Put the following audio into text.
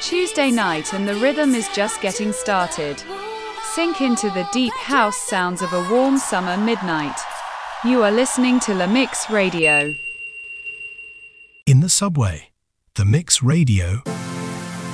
Tuesday night and the rhythm is just getting started. Sink into the deep house sounds of a warm summer midnight. You are listening to La Mix Radio. In the subway, the Mix Radio